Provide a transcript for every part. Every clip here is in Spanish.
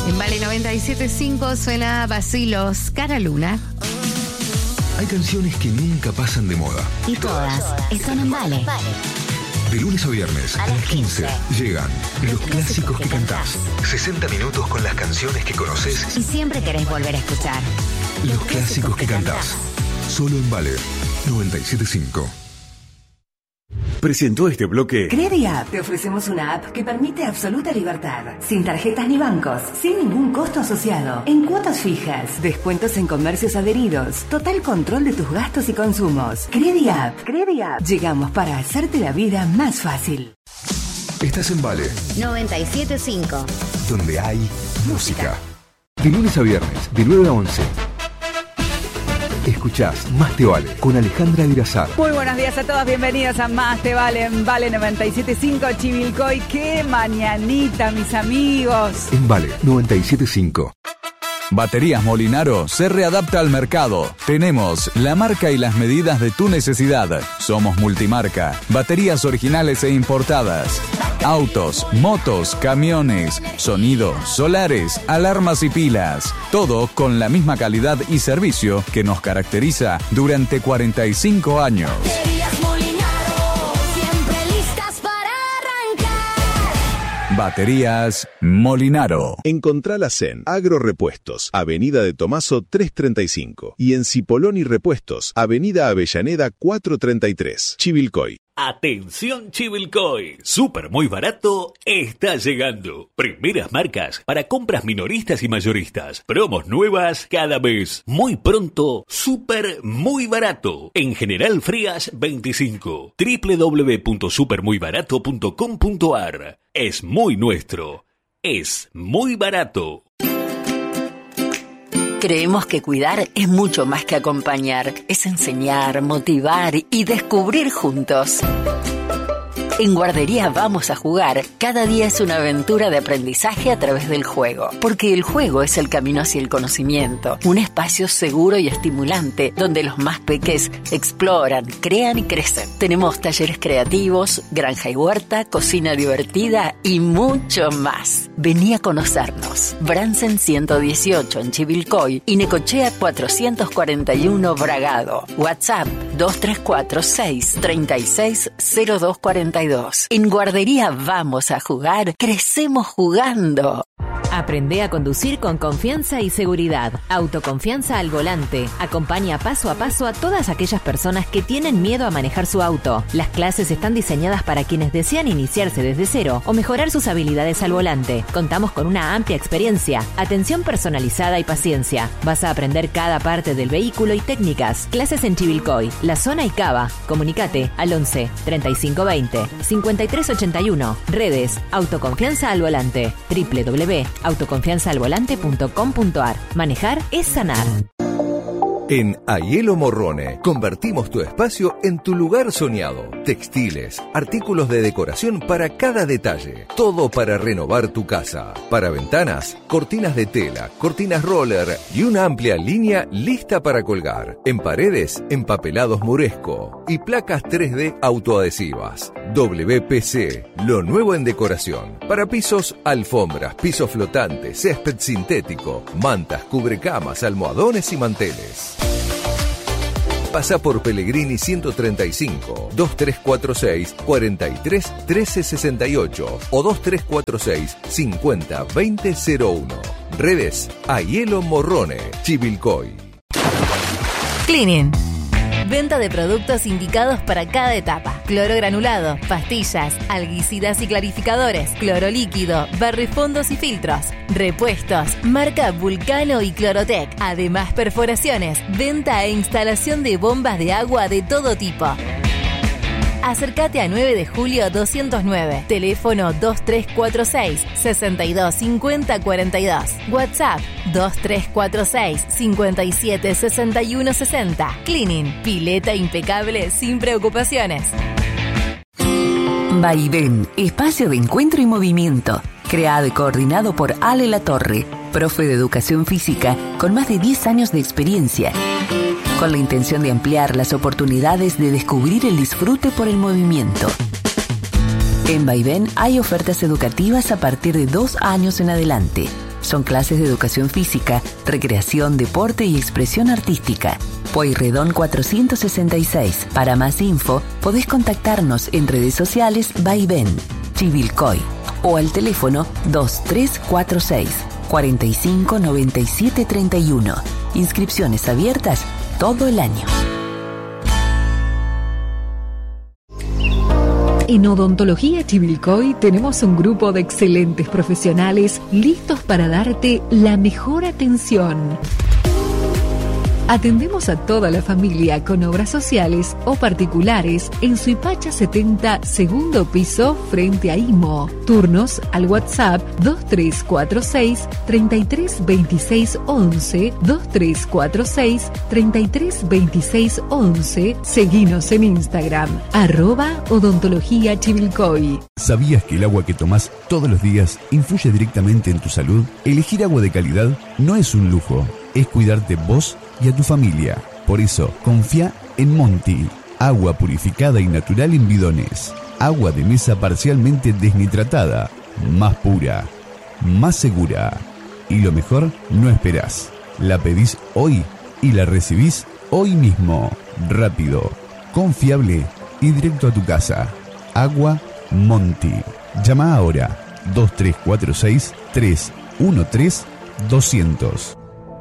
En Vale 97.5 suena Bacilos, Cara Luna. Hay canciones que nunca pasan de moda. Y todas están en Vale. De lunes a viernes a las 15 llegan los clásicos que cantás. 60 minutos con las canciones que conoces y siempre querés volver a escuchar. Los clásicos que cantás. Solo en Vale 97.5. Presentó este bloque. CrediApp. Te ofrecemos una app que permite absoluta libertad, sin tarjetas ni bancos, sin ningún costo asociado, en cuotas fijas, descuentos en comercios adheridos, total control de tus gastos y consumos. CrediApp. Llegamos para hacerte la vida más fácil. Estás en Vale 97.5, donde hay música. De lunes a viernes, de 9 a 11. Escuchás Más Te Vale con Alejandra Virazar. Muy buenos días a todos, bienvenidos a Más Te Vale en Vale 97.5 Chivilcoy. ¡Qué mañanita, mis amigos! En Vale 97.5. Baterías Molinaro se readapta al mercado. Tenemos la marca y las medidas de tu necesidad. Somos multimarca. Baterías originales e importadas. Autos, motos, camiones, sonido, solares, alarmas y pilas. Todo con la misma calidad y servicio que nos caracteriza durante 45 años. Baterías Molinaro. Encontralas en Agrorepuestos, Avenida de Tomaso 335 y en Cipoloni Repuestos, Avenida Avellaneda 433, Chivilcoy. Atención Chivilcoy, súper muy barato está llegando. Primeras marcas para compras minoristas y mayoristas. Promos nuevas cada mes. Muy pronto, súper muy barato. En General Frías 25. www.supermuybarato.com.ar. Es muy nuestro. Es muy barato. Creemos que cuidar es mucho más que acompañar, es enseñar, motivar y descubrir juntos. En Guardería Vamos a Jugar, cada día es una aventura de aprendizaje a través del juego, porque el juego es el camino hacia el conocimiento, un espacio seguro y estimulante donde los más peques exploran, crean y crecen. Tenemos talleres creativos, granja y huerta, cocina divertida y mucho más. Vení a conocernos. Bransen 118 en Chivilcoy y Necochea 441 Bragado. WhatsApp 2346360242. En Guardería Vamos a Jugar, crecemos jugando. Aprende a conducir con confianza y seguridad. Autoconfianza al volante. Acompaña paso a paso a todas aquellas personas que tienen miedo a manejar su auto. Las clases están diseñadas para quienes desean iniciarse desde cero o mejorar sus habilidades al volante. Contamos con una amplia experiencia, atención personalizada y paciencia. Vas a aprender cada parte del vehículo y técnicas. Clases en Chivilcoy, La Zona y Cava. Comunicate al 11 3520 5381. Redes Autoconfianza al Volante. www.autoconfianzaalvolante.com.ar. Manejar es sanar. En Aielo Morrone convertimos tu espacio en tu lugar soñado. Textiles, artículos de decoración para cada detalle. Todo para renovar tu casa. Para ventanas, cortinas de tela, cortinas roller y una amplia línea lista para colgar. En paredes, empapelados Muresco y placas 3D autoadhesivas. WPC, lo nuevo en decoración. Para pisos, alfombras, pisos flotantes, césped sintético, mantas, cubrecamas, almohadones y manteles. Pasa por Pellegrini 135, 2346 43 1368 o 2346 50 2001. Redes Aielo Morrone, Chivilcoy. Cleaning. Venta de productos indicados para cada etapa. Cloro granulado, pastillas, alguicidas y clarificadores, cloro líquido, barrefondos y filtros. Repuestos, marca Vulcano y Clorotec. Además, perforaciones, venta e instalación de bombas de agua de todo tipo. Acércate a 9 de julio 209. Teléfono 2346 62 50 42. WhatsApp 2346 57 61 60. Cleaning, pileta impecable sin preocupaciones. Vaivén, espacio de encuentro y movimiento. Creado y coordinado por Ale Latorre, profe de educación física con más de 10 años de experiencia, con la intención de ampliar las oportunidades de descubrir el disfrute por el movimiento. En Vaivén hay ofertas educativas a partir de 2 años en adelante. Son clases de educación física, recreación, deporte y expresión artística. Pueyrredón 466. Para más info, podés contactarnos en redes sociales Vaivén, Chivilcoy o al teléfono 2346 45 97 31. Inscripciones abiertas todo el año. En Odontología Chivilcoy tenemos un grupo de excelentes profesionales listos para darte la mejor atención. Atendemos a toda la familia con obras sociales o particulares en Suipacha 70, segundo piso, frente a IMO. Turnos al WhatsApp 2346 3326 11, 2346 3326 11. Seguinos en Instagram, @odontología Chivilcoy. ¿Sabías que el agua que tomás todos los días influye directamente en tu salud? Elegir agua de calidad no es un lujo, es cuidarte vos y a tu familia. Por eso, confía en Monti. Agua purificada y natural en bidones. Agua de mesa parcialmente desnitratada. Más pura. Más segura. Y lo mejor, no esperás. La pedís hoy y la recibís hoy mismo. Rápido, confiable y directo a tu casa. Agua Monti. Llama ahora 2346 313 200.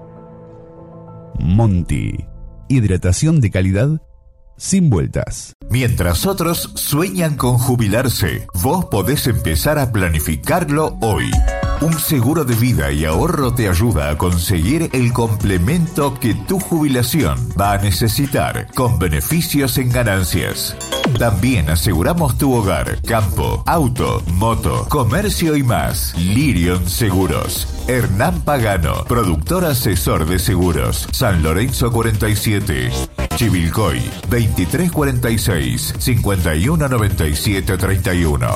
Monti. Hidratación de calidad sin vueltas. Mientras otros sueñan con jubilarse, vos podés empezar a planificarlo hoy. Un seguro de vida y ahorro te ayuda a conseguir el complemento que tu jubilación va a necesitar, con beneficios en ganancias. También aseguramos tu hogar, campo, auto, moto, comercio y más. Lirion Seguros. Hernán Pagano, productor asesor de seguros. San Lorenzo 47. Chivilcoy 2346 5197 31.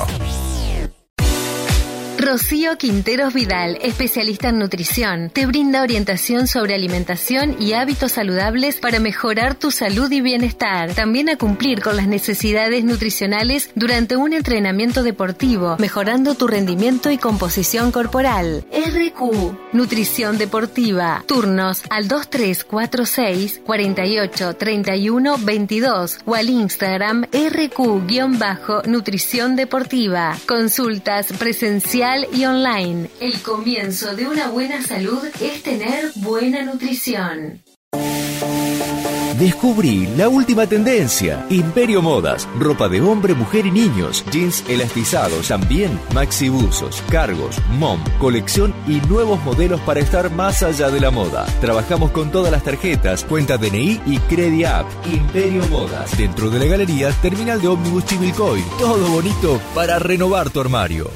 Rocío Quinteros Vidal, especialista en nutrición, te brinda orientación sobre alimentación y hábitos saludables para mejorar tu salud y bienestar. También a cumplir con las necesidades nutricionales durante un entrenamiento deportivo, mejorando tu rendimiento y composición corporal. RQ, Nutrición Deportiva. Turnos al 2346 48 31 22 o al Instagram RQ-Nutrición Deportiva. Consultas presencial y online. El comienzo de una buena salud es tener buena nutrición. Descubrí la última tendencia. Imperio Modas, ropa de hombre, mujer y niños, jeans elastizados, también maxi buzos, cargos, mom, colección y nuevos modelos para estar más allá de la moda. Trabajamos con todas las tarjetas, cuenta DNI y CrediApp. Imperio Modas, dentro de la galería Terminal de Ómnibus Chivilcoy. Todo bonito para renovar tu armario.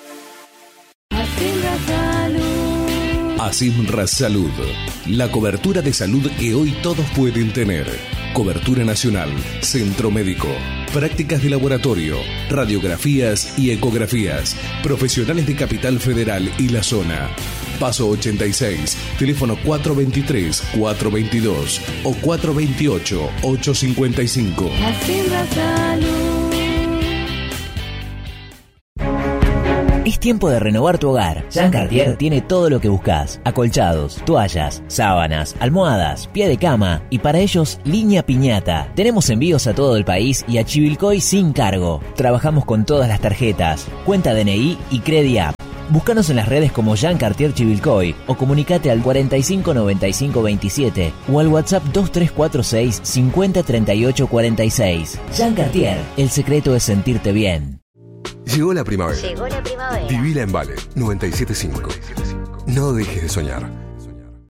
Asimra Salud, la cobertura de salud que hoy todos pueden tener. Cobertura nacional, centro médico, prácticas de laboratorio, radiografías y ecografías, profesionales de Capital Federal y la zona. Paso 86, teléfono 423-422 o 428-855. Asimra Salud. Es tiempo de renovar tu hogar. Jean Cartier tiene todo lo que buscas: acolchados, toallas, sábanas, almohadas, pie de cama y para ellos línea piñata. Tenemos envíos a todo el país y a Chivilcoy sin cargo. Trabajamos con todas las tarjetas, cuenta DNI y CrediApp. Búscanos en las redes como Jean Cartier Chivilcoy o comunicate al 45 95 27 o al WhatsApp 2346 50 38 46. Jean Cartier, el secreto es sentirte bien. Llegó la primavera. Vivila en Vale 975. No dejes de soñar.